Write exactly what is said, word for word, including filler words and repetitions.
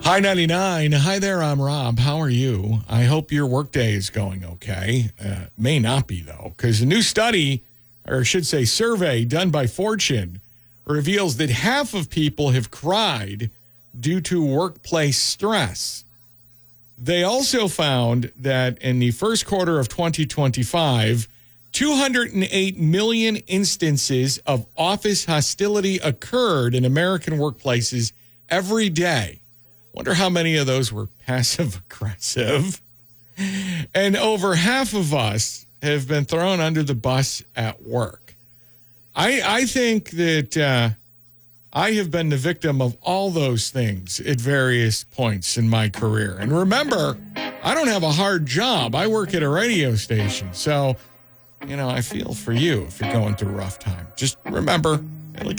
Hi, ninety-nine. Hi there, I'm Rob. How are you? I hope your workday is going okay. Uh, may not be, though, because a new study, or I should say survey, done by Fortune reveals that half of people have cried due to workplace stress. They also found that in the first quarter of twenty twenty-five, two hundred eight million instances of office hostility occurred in American workplaces every day. Wonder how many of those were passive aggressive. And over half of us have been thrown under the bus at work. I, I think that uh, I have been the victim of all those things at various points in my career. And remember, I don't have a hard job. I work at a radio station. So, you know, I feel for you if you're going through a rough time. Just remember,